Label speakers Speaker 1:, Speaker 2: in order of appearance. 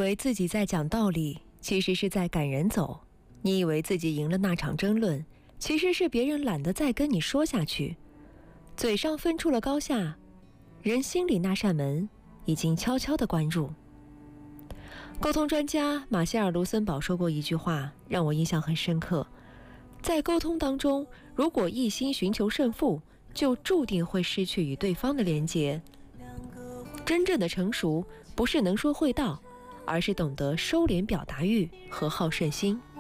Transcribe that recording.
Speaker 1: 为自己在讲道理，其实是在赶人走；你以为自己赢了那场争论，其实是别人懒得再跟你说下去。嘴上分出了高下，人心里那扇门已经悄悄地关入。沟通专家马歇尔·卢森堡说过一句话，让我印象很深刻：在沟通当中，如果一心寻求胜负，就注定会失去与对方的连结。真正的成熟，不是能说会道，而是懂得收敛表达欲和好胜心。